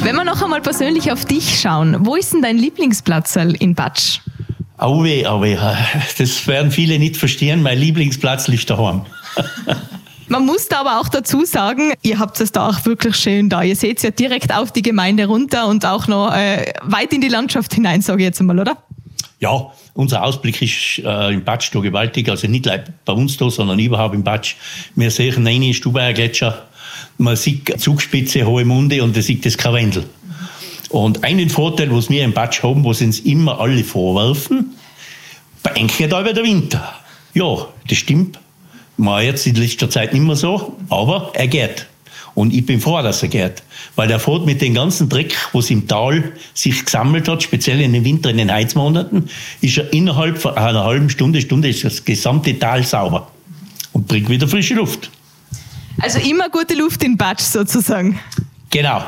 Wenn wir noch einmal persönlich auf dich schauen, wo ist denn dein Lieblingsplatz in Batsch? Auwe, das werden viele nicht verstehen, mein Lieblingsplatz liegt daheim. Man muss da aber auch dazu sagen, ihr habt es da auch wirklich schön da. Ihr seht ja direkt auf die Gemeinde runter und auch noch weit in die Landschaft hinein, sage ich jetzt mal, oder? Ja, unser Ausblick ist in Batsch da gewaltig, also nicht bei uns da, sondern überhaupt in Batsch. Wir sehen den Stubaier Gletscher, man sieht die Zugspitze, Hohe Munde und man sieht das Karwendel. Und einen Vorteil, was wir in Batsch haben, was uns immer alle vorwerfen, bei Enke geht aber der Winter. Ja, das stimmt. War jetzt in letzter Zeit nicht mehr so, aber er geht. Und ich bin froh, dass er geht. Weil er fährt mit dem ganzen Dreck, was im Tal sich gesammelt hat, speziell in den Winter, in den Heizmonaten, ist er innerhalb von einer halben Stunde ist das gesamte Tal sauber. Und bringt wieder frische Luft. Also immer gute Luft in Batsch sozusagen. Genau.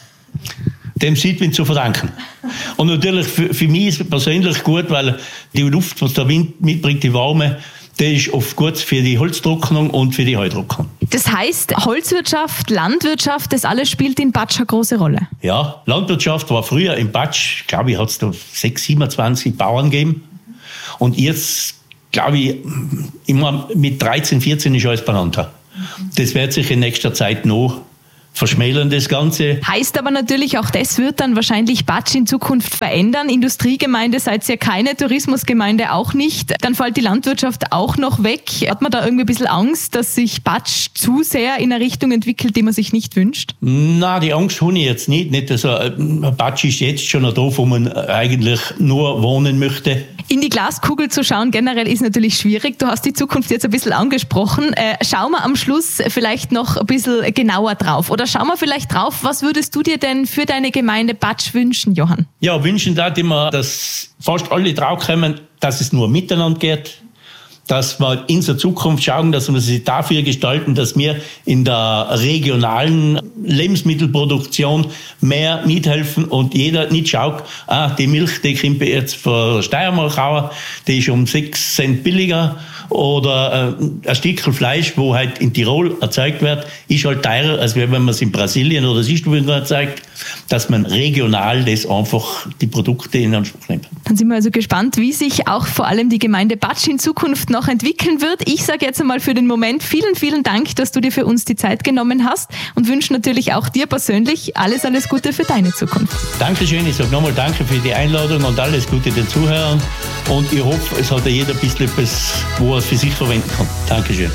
Dem Südwind zu verdanken. Und natürlich für mich ist es persönlich gut, weil die Luft, was der Wind mitbringt, die Warme, der ist oft gut für die Holztrocknung und für die Heutrocknung. Das heißt, Holzwirtschaft, Landwirtschaft, das alles spielt in Batsch eine große Rolle? Ja, Landwirtschaft war früher in Batsch, glaube ich, hat es da 27 Bauern gegeben. Und jetzt, glaube ich, immer mit 13, 14 ist alles beieinander. Das wird sich in nächster Zeit noch verschmälern, das Ganze. Heißt aber natürlich, auch das wird dann wahrscheinlich Batsch in Zukunft verändern. Industriegemeinde seid ihr keine, Tourismusgemeinde auch nicht. Dann fällt die Landwirtschaft auch noch weg. Hat man da irgendwie ein bisschen Angst, dass sich Batsch zu sehr in eine Richtung entwickelt, die man sich nicht wünscht? Na, die Angst habe ich jetzt nicht. Also, Batsch ist jetzt schon da, wo man eigentlich nur wohnen möchte. In die Glaskugel zu schauen generell ist natürlich schwierig. Du hast die Zukunft jetzt ein bisschen angesprochen. Schauen wir am Schluss vielleicht noch ein bisschen genauer drauf. Oder schauen wir vielleicht drauf, was würdest du dir denn für deine Gemeinde Batsch wünschen, Johann? Ja, wünschen da immer, dass fast alle draufkommen, dass es nur miteinander geht. Dass wir in der Zukunft schauen, dass wir sie dafür gestalten, dass wir in der regionalen Lebensmittelproduktion mehr mithelfen und jeder nicht schaut, die Milch, die kommt jetzt von Steiermark, die ist um 6 Cent billiger, oder ein Stückchen Fleisch, wo halt in Tirol erzeugt wird, ist halt teurer, als wenn man es in Brasilien oder Südstaaten erzeugt, dass man regional das einfach die Produkte in Anspruch nimmt. Dann sind wir also gespannt, wie sich auch vor allem die Gemeinde Batsch in Zukunft noch entwickeln wird. Ich sage jetzt einmal für den Moment vielen, vielen Dank, dass du dir für uns die Zeit genommen hast und wünsche natürlich auch dir persönlich alles Gute für deine Zukunft. Dankeschön, ich sage nochmal danke für die Einladung und alles Gute den Zuhörern und ich hoffe, es hat ja jeder ein bisschen etwas, wo er es für sich verwenden kann. Dankeschön.